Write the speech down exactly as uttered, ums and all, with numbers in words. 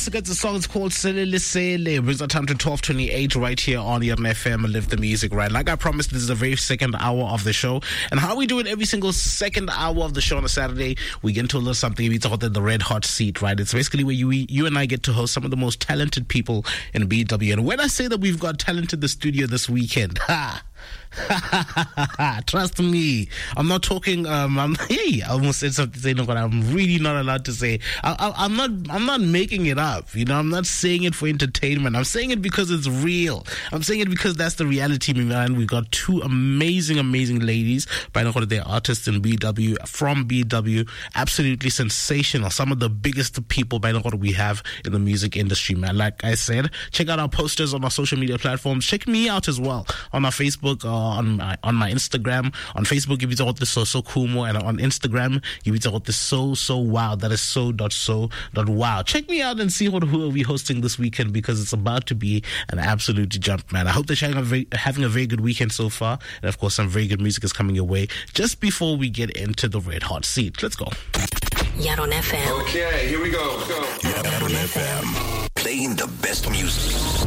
It's a song, it's called Selele Sele. Brings our time to twelve twenty-eight right here on Yarn F M. Live the music, right? Like I promised, this is the very second hour of the show. And how we do it every single second hour of the show on a Saturday, we get into a little something we call the Red Hot Seat, right? It's basically where you you and I get to host some of the most talented people in B W. And when I say that we've got talent in the studio this weekend, ha! Trust me, I'm not talking. Um, I'm, hey, I almost said something saying what I'm really not allowed to say. I, I, I'm not. I'm not making it up. You know, I'm not saying it for entertainment. I'm saying it because it's real. I'm saying it because that's the reality, man. We got two amazing, amazing ladies. By the way, they're artists in B W, from B W. Absolutely sensational. Some of the biggest people, by the way, we have in the music industry, man. Like I said, check out our posters on our social media platforms. Check me out as well on our Facebook. Uh, on my on my Instagram. On Facebook, you talk this so so cool more, and on Instagram, you talk this so so wow. That is so dot so dot wow. Check me out and see what who are we hosting this weekend, because it's about to be an absolute jump, man. I hope that you're having a very, having a very good weekend so far, and of course, some very good music is coming your way. Just before we get into the Red Hot Seat, let's go. Yarn F M. Okay, here we go. Let's go. Yarn F M, playing the best music.